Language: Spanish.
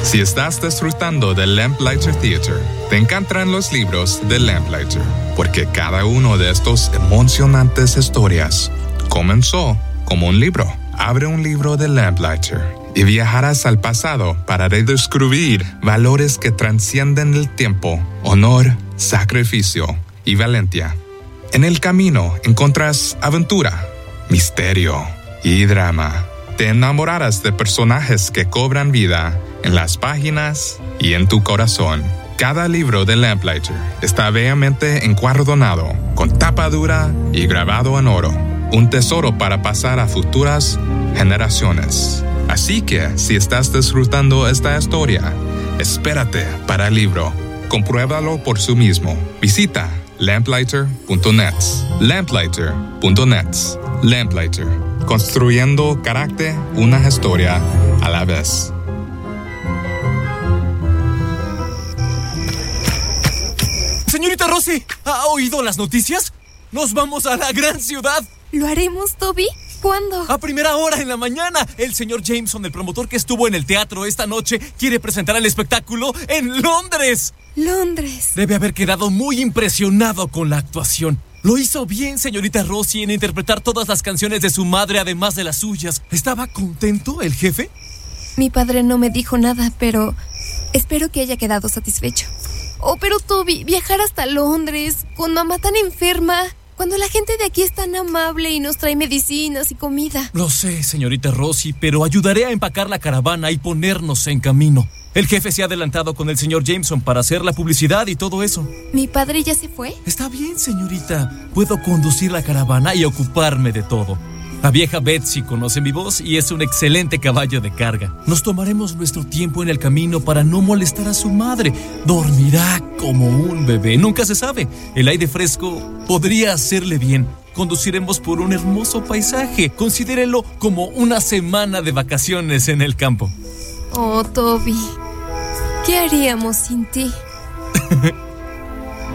Si estás disfrutando del Lamplighter Theater, te encantarán los libros de Lamplighter, porque cada uno de estos emocionantes historias comenzó como un libro. Abre un libro de Lamplighter y viajarás al pasado para redescubrir valores que trascienden el tiempo, honor, sacrificio y valentía. En el camino encontrarás aventura, misterio y drama. Te enamorarás de personajes que cobran vida en las páginas y en tu corazón. Cada libro de Lamplighter está bellamente encuadernado, con tapa dura y grabado en oro. Un tesoro para pasar a futuras generaciones. Así que, si estás disfrutando esta historia, espérate para el libro. Compruébalo por sí mismo. Visita lamplighter.net. Lamplighter.net. Lamplighter. Construyendo carácter, una historia a la vez. Señorita Rossi, ¿ha oído las noticias? ¡Nos vamos a la gran ciudad! ¿Lo haremos, Toby? ¿Cuándo? A primera hora en la mañana. El señor Jameson, el promotor que estuvo en el teatro esta noche, quiere presentar el espectáculo en Londres. Londres. Debe haber quedado muy impresionado con la actuación. Lo hizo bien, señorita Rossi, en interpretar todas las canciones de su madre, además de las suyas. ¿Estaba contento el jefe? Mi padre no me dijo nada, pero espero que haya quedado satisfecho. Oh, pero Toby, viajar hasta Londres, con mamá tan enferma, cuando la gente de aquí es tan amable y nos trae medicinas y comida. Lo sé, señorita Rossi, pero ayudaré a empacar la caravana y ponernos en camino. El jefe se ha adelantado con el señor Jameson para hacer la publicidad y todo eso. ¿Mi padre ya se fue? Está bien, señorita. Puedo conducir la caravana y ocuparme de todo. La vieja Betsy conoce mi voz y es un excelente caballo de carga. Nos tomaremos nuestro tiempo en el camino para no molestar a su madre. Dormirá como un bebé. Nunca se sabe. El aire fresco podría hacerle bien. Conduciremos por un hermoso paisaje. Considérelo como una semana de vacaciones en el campo. Oh, Toby, ¿qué haríamos sin ti?